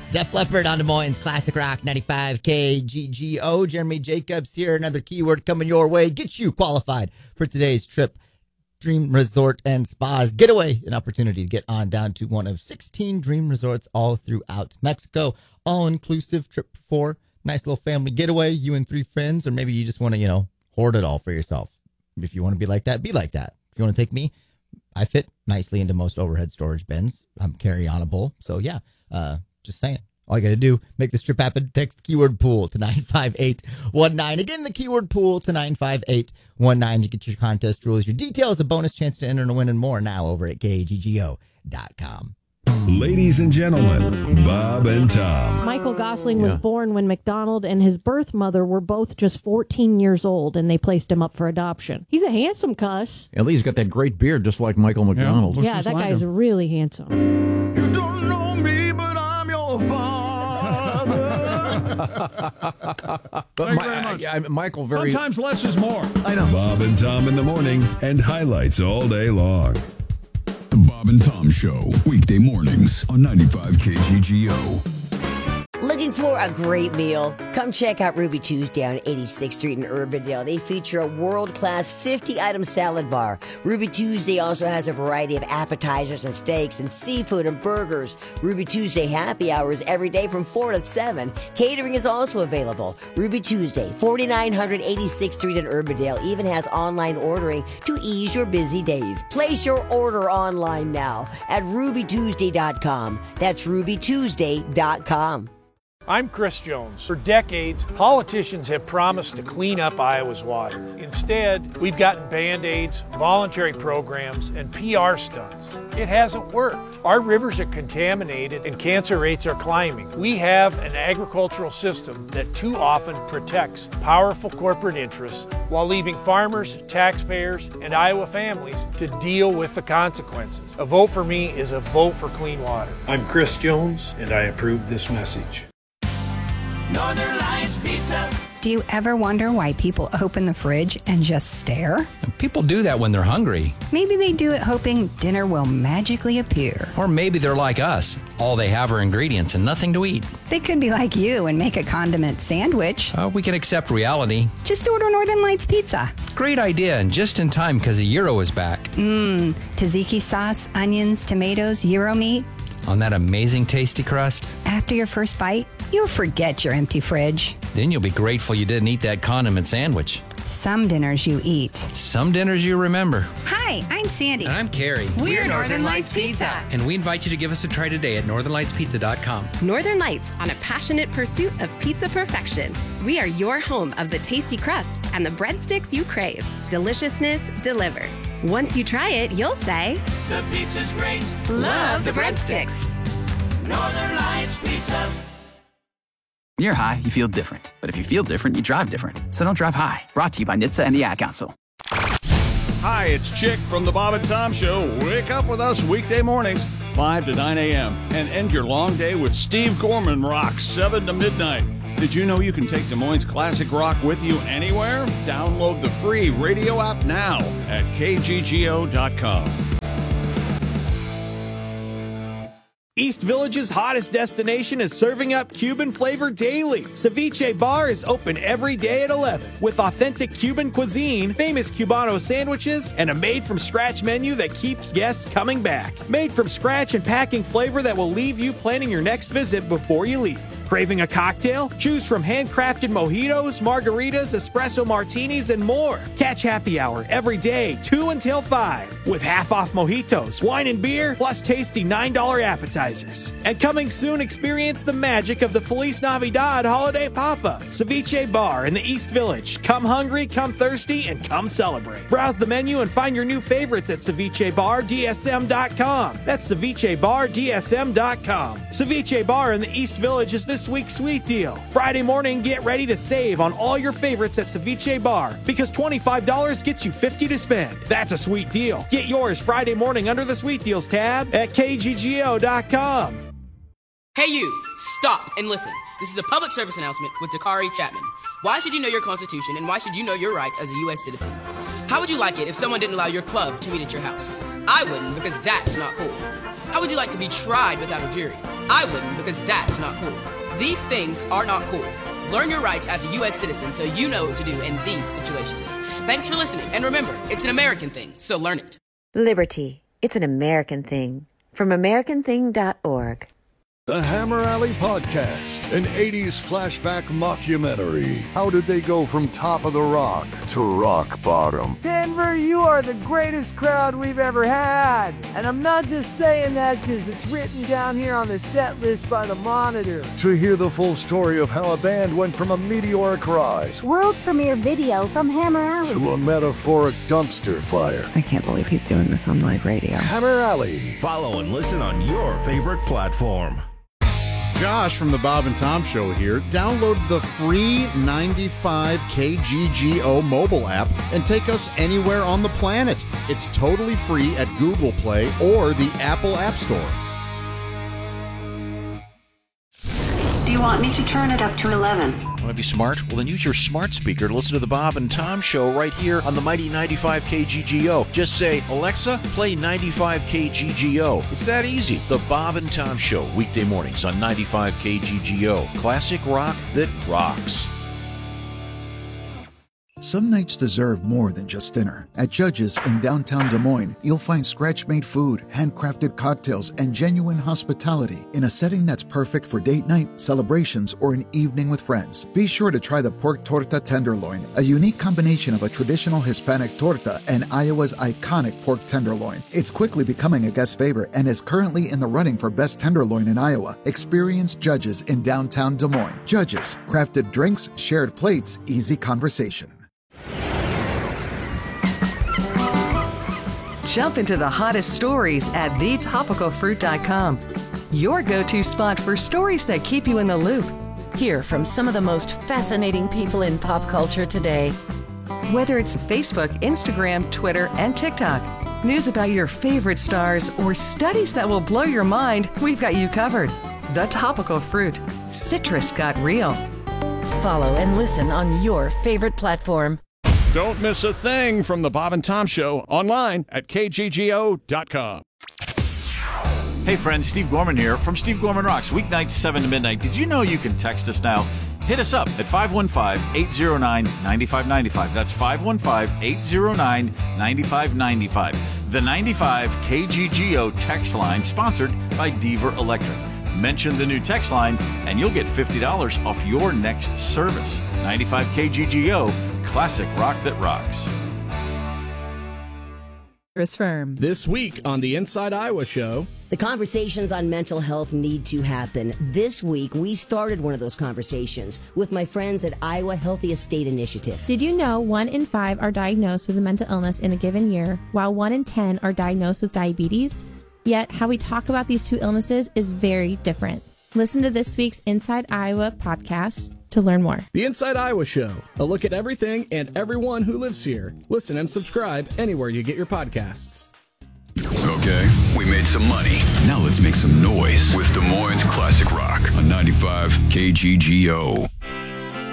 Def Leppard on Des Moines Classic Rock 95 KGGO. Jeremy Jacobs here. Another keyword coming your way. Get you qualified for today's trip. Dream Resort and Spas Getaway. An opportunity to get on down to one of 16 dream resorts all throughout Mexico. All-inclusive trip for nice little family getaway. You and 3 friends, or maybe you just want to, hoard it all for yourself. If you want to be like that, be like that. If you want to take me, I fit nicely into most overhead storage bins. I'm carry-onable. So, yeah. Just saying. All you got to do, make this trip happen, text the keyword pool to 95819. Again, the keyword pool to 95819 to get your contest rules, your details, a bonus chance to enter and win, and more now over at KGGO.com. Ladies and gentlemen, Bob and Tom. Michael Gosling was born when McDonald and his birth mother were both just 14 years old, and they placed him up for adoption. He's a handsome cuss. At least he's got that great beard, just like Michael McDonald. Yeah, that guy's really handsome. You don't know me, but I'm your father. Thank you very much. Michael, Sometimes less is more. I know. Bob and Tom in the morning and highlights all day long. The Bob and Tom Show, weekday mornings on 95 KGGO. Looking for a great meal? Come check out Ruby Tuesday on 86th Street in Urbandale. They feature a world-class 50-item salad bar. Ruby Tuesday also has a variety of appetizers and steaks and seafood and burgers. Ruby Tuesday happy hours every day from 4 to 7. Catering is also available. Ruby Tuesday, 4900 86th Street in Urbandale, even has online ordering to ease your busy days. Place your order online now at rubytuesday.com. That's rubytuesday.com. I'm Chris Jones. For decades, politicians have promised to clean up Iowa's water. Instead, we've gotten Band-Aids, voluntary programs, and PR stunts. It hasn't worked. Our rivers are contaminated and cancer rates are climbing. We have an agricultural system that too often protects powerful corporate interests while leaving farmers, taxpayers, and Iowa families to deal with the consequences. A vote for me is a vote for clean water. I'm Chris Jones, and I approve this message. Northern Lights Pizza. Do you ever wonder why people open the fridge and just stare? People do that when they're hungry. Maybe they do it hoping dinner will magically appear. Or maybe they're like us. All they have are ingredients and nothing to eat. They could be like you and make a condiment sandwich. We can accept reality. Just order Northern Lights Pizza. Great idea, and just in time because the gyro is back. Tzatziki sauce, onions, tomatoes, gyro meat. On that amazing tasty crust. After your first bite, you'll forget your empty fridge. Then you'll be grateful you didn't eat that condiment sandwich. Some dinners you eat. Some dinners you remember. Hi, I'm Sandy. And I'm Carrie. We're Northern Lights Pizza. And we invite you to give us a try today at northernlightspizza.com. Northern Lights, on a passionate pursuit of pizza perfection. We are your home of the tasty crust and the breadsticks you crave. Deliciousness delivered. Once you try it, you'll say, the pizza's great. Love the breadsticks. Northern Lights Pizza. When you're high, you feel different. But if you feel different, you drive different. So don't drive high. Brought to you by NHTSA and the Ad Council. Hi, it's Chick from the Bob and Tom Show. Wake up with us weekday mornings, 5 to 9 a.m. and end your long day with Steve Gorman Rock, 7 to midnight. Did you know you can take Des Moines Classic Rock with you anywhere? Download the free radio app now at kggo.com. East Village's hottest destination is serving up Cuban flavor daily. Ceviche Bar is open every day at 11 with authentic Cuban cuisine, famous Cubano sandwiches, and a made-from-scratch menu that keeps guests coming back. Made from scratch and packing flavor that will leave you planning your next visit before you leave. Craving a cocktail? Choose from handcrafted mojitos, margaritas, espresso martinis, and more. Catch happy hour every day, 2 until 5, with half-off mojitos, wine and beer, plus tasty $9 appetizers. And coming soon, experience the magic of the Feliz Navidad Holiday Pop-Up. Ceviche Bar in the East Village. Come hungry, come thirsty, and come celebrate. Browse the menu and find your new favorites at cevichebardsm.com. That's cevichebardsm.com. Ceviche Bar in the East Village is this week's sweet deal. Friday morning, get ready to save on all your favorites at Ceviche Bar because $25 gets you $50 to spend. That's a sweet deal. Get yours Friday morning under the sweet deals tab at kggo.com. Hey you, stop and listen. This is a public service announcement with Dakari Chapman. Why should you know your Constitution and why should you know your rights as a U.S. citizen? How would you like it if someone didn't allow your club to meet at your house? I wouldn't because that's not cool. How would you like to be tried without a jury? I wouldn't, because that's not cool. These things are not cool. Learn your rights as a U.S. citizen so you know what to do in these situations. Thanks for listening, and remember, it's an American thing, so learn it. Liberty. It's an American thing. From AmericanThing.org. The Hammer Alley Podcast, an 80s flashback mockumentary. How did they go from top of the rock to rock bottom? Denver, you are the greatest crowd we've ever had. And I'm not just saying that because it's written down here on the set list by the Monitor. To hear the full story of how a band went from a meteoric rise, world premiere video from Hammer Alley, to a metaphoric dumpster fire. I can't believe he's doing this on live radio. Hammer Alley. Follow and listen on your favorite platform. Josh from the Bob and Tom Show here. Download the free 95KGGO mobile app and take us anywhere on the planet. It's totally free at Google Play or the Apple App Store. Do you want me to turn it up to 11? Want to be smart? Well, then use your smart speaker to listen to the Bob and Tom Show right here on the mighty 95KGGO. Just say, Alexa, play 95KGGO. It's that easy. The Bob and Tom Show, weekday mornings on 95KGGO. Classic rock that rocks. Some nights deserve more than just dinner. At Judge's in downtown Des Moines, you'll find scratch-made food, handcrafted cocktails, and genuine hospitality in a setting that's perfect for date night, celebrations, or an evening with friends. Be sure to try the pork torta tenderloin, a unique combination of a traditional Hispanic torta and Iowa's iconic pork tenderloin. It's quickly becoming a guest favorite and is currently in the running for best tenderloin in Iowa. Experience Judge's in downtown Des Moines. Judge's, crafted drinks, shared plates, easy conversation. Jump into the hottest stories at thetopicalfruit.com. Your go-to spot for stories that keep you in the loop. Hear from some of the most fascinating people in pop culture today. Whether it's Facebook, Instagram, Twitter, and TikTok, news about your favorite stars, or studies that will blow your mind, we've got you covered. The Topical Fruit. Citrus got real. Follow and listen on your favorite platform. Don't miss a thing from the Bob and Tom Show online at kggo.com. Hey friends, Steve Gorman here from Steve Gorman Rocks, weeknights 7 to midnight. Did you know you can text us now? Hit us up at 515-809-9595. That's 515-809-9595. The 95 KGGO text line sponsored by Deaver Electric. Mention the new text line and you'll get $50 off your next service. 95 KGGO. Classic rock that rocks. Chris Firm. This week on the Inside Iowa Show, the conversations on mental health need to happen. This week, we started one of those conversations with my friends at Iowa Healthiest State Initiative. Did you know 1 in 5 are diagnosed with a mental illness in a given year, while 1 in 10 are diagnosed with diabetes? Yet, how we talk about these two illnesses is very different. Listen to this week's Inside Iowa podcast to learn more. The Inside Iowa Show, a look at everything and everyone who lives here. Listen and subscribe anywhere you get your podcasts. Okay, we made some money. Now let's make some noise with Des Moines Classic Rock on 95 KGGO.